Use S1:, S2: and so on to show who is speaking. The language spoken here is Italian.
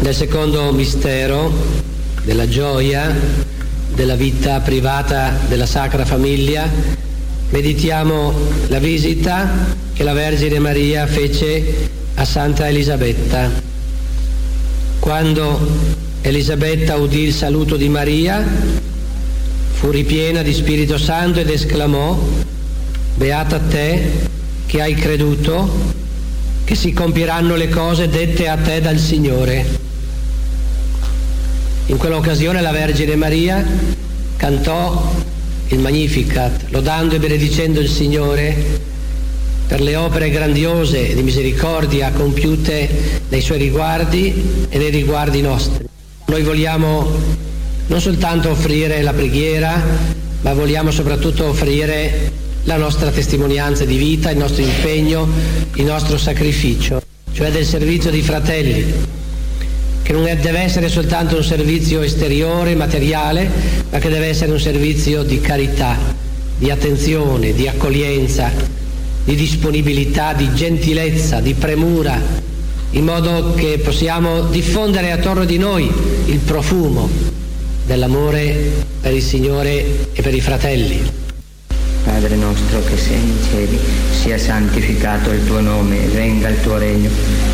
S1: Nel secondo mistero della gioia della vita privata della Sacra Famiglia meditiamo la visita che la Vergine Maria fece a Santa Elisabetta. Quando Elisabetta udì il saluto di Maria, fu ripiena di Spirito Santo ed esclamò: «Beata te che hai creduto, che si compieranno le cose dette a te dal Signore». In quell'occasione la Vergine Maria cantò il Magnificat, lodando e benedicendo il Signore per le opere grandiose di misericordia compiute nei suoi riguardi e nei riguardi nostri. Noi vogliamo non soltanto offrire la preghiera, ma vogliamo soprattutto offrire la nostra testimonianza di vita, il nostro impegno, il nostro sacrificio, cioè del servizio dei fratelli, che non deve essere soltanto un servizio esteriore, materiale, ma che deve essere un servizio di carità, di attenzione, di accoglienza, di disponibilità, di gentilezza, di premura, in modo che possiamo diffondere attorno di noi il profumo dell'amore per il Signore e per i fratelli.
S2: Padre nostro che sei in cieli, sia santificato il tuo nome, venga il tuo regno.